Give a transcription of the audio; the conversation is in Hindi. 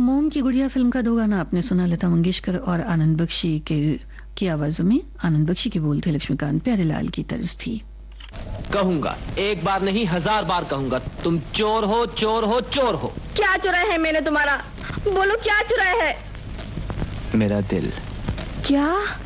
मोम की गुड़िया फिल्म का दो गाना आपने सुना, लता मंगेशकर और आनंद बख्शी की आवाजों में। आनंद बख्शी के बोल थे लक्ष्मीकांत प्यारेलाल की तर्ज थी। कहूंगा, एक बार नहीं 1000 बार कहूंगा, तुम चोर हो, चोर हो, चोर हो। क्या चुराया है मैंने तुम्हारा? बोलो क्या चुराया है? मेरा दिल। क्या?